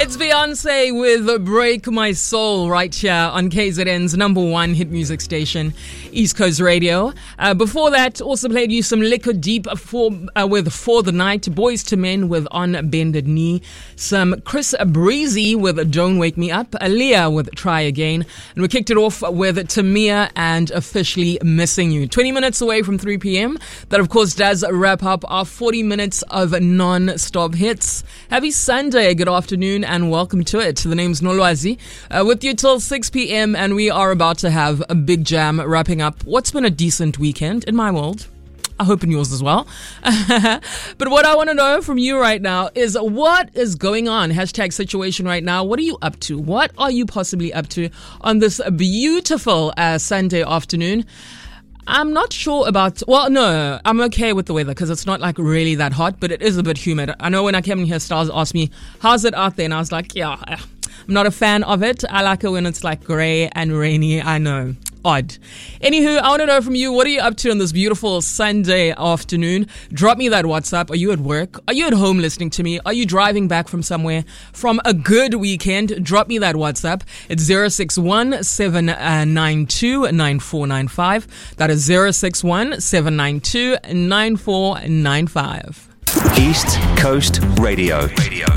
It's Beyonce with Break My Soul right here on KZN's #1 hit music station, East Coast Radio. Before that, also played you some Liquor Deep with For the Night, Boys to Men with On Bended Knee, some Chris Breezy with Don't Wake Me Up, Aaliyah with Try Again, and we kicked it off with Tamia and Officially Missing You. 20 minutes away from 3 p.m. That, of course, does wrap up our 40 minutes of non-stop hits. Happy Sunday, good afternoon, and welcome to it. The name's Nolwazi, with you till 6 p.m. and we are about to have a big jam wrapping up what's been a decent weekend in my world. I hope in yours as well. But what I want to know from you right now is what is going on? Hashtag situation right now. What are you up to? What are you possibly up to on this beautiful Sunday afternoon? I'm not sure about, no, I'm okay with the weather because it's not like really that hot, but it is a bit humid. I know when I came in here, Stars asked me, how's it out there? And I was like, yeah, I'm not a fan of it. I like it when it's like grey and rainy. I know. Odd. Anywho, I want to know from you, what are you up to on this beautiful Sunday afternoon? Drop me that WhatsApp. Are you at work? Are you at home listening to me? Are you driving back from somewhere from a good weekend? Drop me that WhatsApp. It's 061-792-9495. That is 061-792-9495. East Coast Radio.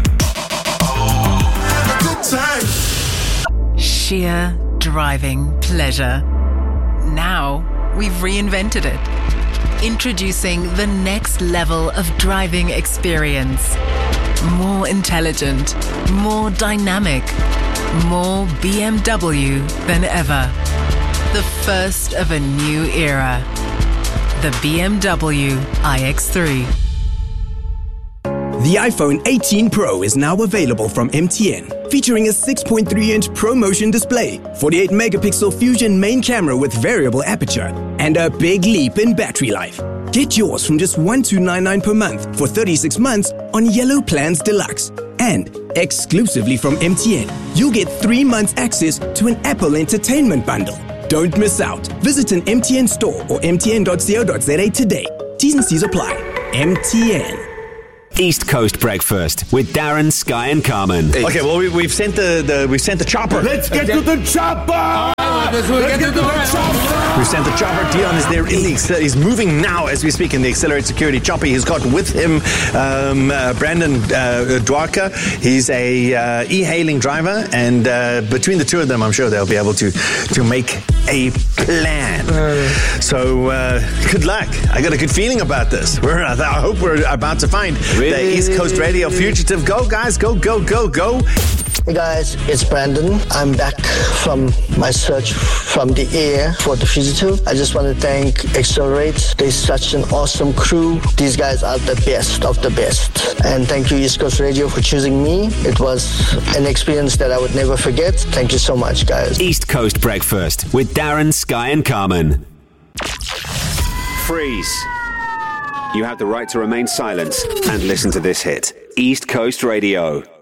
Good time. Sheer driving pleasure. Now we've reinvented it. Introducing the next level of driving experience. More intelligent, more dynamic, more BMW than ever. The first of a new era. The BMW iX3. The iPhone 18 Pro is now available from MTN, featuring a 6.3-inch ProMotion display, 48-megapixel Fusion main camera with variable aperture, and a big leap in battery life. Get yours from just $1,299 per month for 36 months on Yellow Plans Deluxe. And exclusively from MTN, you'll get 3 months access to an Apple Entertainment bundle. Don't miss out. Visit an MTN store or mtn.co.za today. T's and C's apply. MTN. East Coast Breakfast with Darren, Sky and Carmen. Okay, well we've sent the chopper. Let's get to the chopper. Let's get to the chopper. We've sent the chopper. Dion is there in the he's moving now as we speak in the Accelerate Security chopper. He's got with him Brandon Dwarka. He's a e-hailing driver, and between the two of them, I'm sure they'll be able to make a plan. So good luck. I got a good feeling about this. I hope we're about to find the East Coast Radio fugitive. Go, guys. Go. Hey guys, it's Brandon. I'm back from my search from the air for the fugitive. I just want to thank Accelerate. They're such an awesome crew. These guys are the best of the best. And thank you, East Coast Radio, for choosing me. It was an experience that I would never forget. Thank you so much, guys. East Coast Breakfast with Darren, Sky and Carmen. Freeze. You have the right to remain silent and listen to this hit. East Coast Radio.